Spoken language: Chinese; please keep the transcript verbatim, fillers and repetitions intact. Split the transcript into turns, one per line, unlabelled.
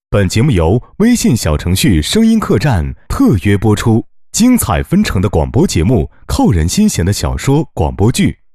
本节目由微信小程序声音客栈特约播出，精彩纷呈的广播节目，扣人心弦的小说广播剧，